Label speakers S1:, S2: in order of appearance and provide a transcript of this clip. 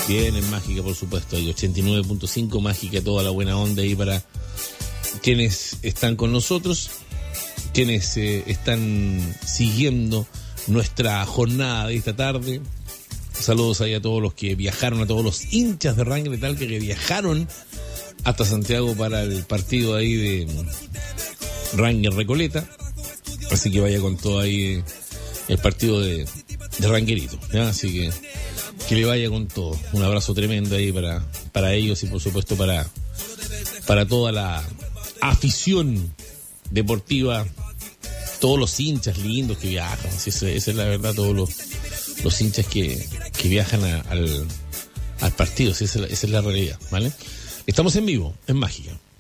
S1: Bien, en Mágica, por supuesto, hay 89.5 Mágica, toda la buena onda ahí para quienes están con nosotros, quienes están siguiendo nuestra jornada de esta tarde. Saludos ahí a todos los que viajaron, a todos los hinchas de Ranger de Talca que viajaron hasta Santiago para el partido ahí de Ranger Recoleta. Así que vaya con todo ahí el partido de Rangerito, ¿ya? Así que le vaya con todo. Un abrazo tremendo ahí para ellos y por supuesto para toda la afición deportiva, todos los hinchas lindos que viajan. Esa es la verdad, todos los hinchas que viajan al partido. Esa es la realidad, ¿vale? Estamos en vivo, en Mágica.